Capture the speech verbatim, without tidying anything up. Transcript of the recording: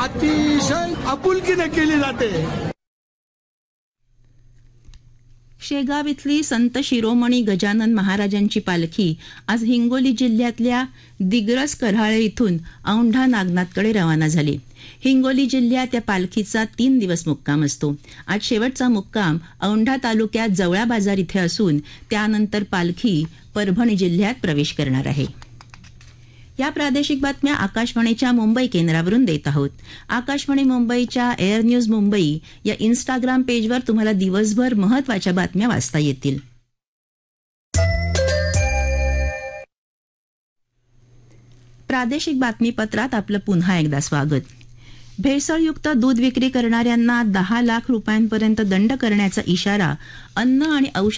अतिशय आपुलकीने केली जाते. शेगाव इथली संत शिरोमणी गजानन महाराजांची पालखी आज हिंगोली जिल्ह्यातल्या दिग्रस कऱ्हाळे इथून औंढा नागनाथकडे रवाना झाली. हिंगोली जिल्ह्यात या पालखीचा तीन दिवस मुक्काम असतो. आज शेवटचा मुक्काम औंढा तालुक्यात जवळा बाजार इथे असून त्यानंतर पालखी परभणी जिल्ह्यात प्रवेश करणार आहे. या प्रादेशिक बातम्या आकाशवाणीच्या मुंबई केंद्रावरून देत आहोत. आकाशवाणी मुंबईच्या एअर न्यूज मुंबई या इन्स्टाग्राम पेजवर तुम्हाला दिवसभर महत्त्वाच्या बातम्या वाचता येतील. प्रादेशिक बातमीपत्रात आपलं पुन्हा एकदा स्वागत. भेसळयुक्त दूध विक्री करणाऱ्यांना दहा लाख रुपयांपर्यंत दंड करण्याचा इशारा अन्न आणि औषध